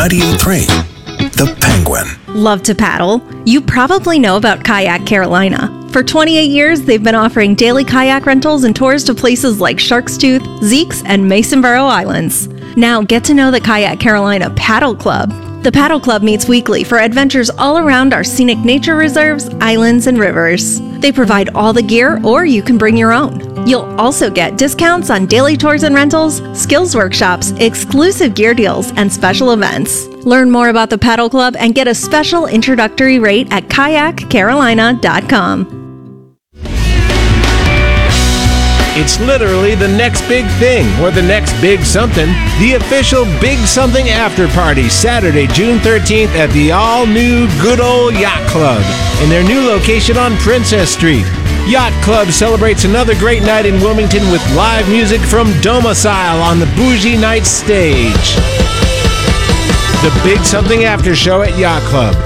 98.3 The Penguin. Love to paddle? You probably know about Kayak Carolina. For 28 years, they've been offering daily kayak rentals and tours to places like Shark's Tooth, Zeke's, and Masonboro Islands. Now get to know the Kayak Carolina Paddle Club. The Paddle Club meets weekly for adventures all around our scenic nature reserves, islands, and rivers. They provide all the gear, or you can bring your own. You'll also get discounts on daily tours and rentals, skills workshops, exclusive gear deals, and special events. Learn more about the Paddle Club and get a special introductory rate at kayakcarolina.com. It's literally the next big thing, or the next big something. The official Big Something After Party, Saturday, June 13th at the all-new Good Old Yacht Club in their new location on Princess Street. Yacht Club celebrates another great night in Wilmington with live music from Domicile on the Bougie Nights stage. The Big Something After Show at Yacht Club.